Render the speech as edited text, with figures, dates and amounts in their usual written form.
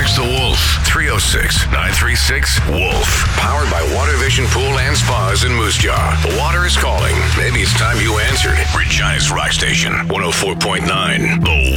Text the Wolf 306-936-WOLF. Powered by Water Vision Pool and Spas in Moose Jaw. The water is calling. Maybe it's time you answered. Regina's Rock Station 104.9. The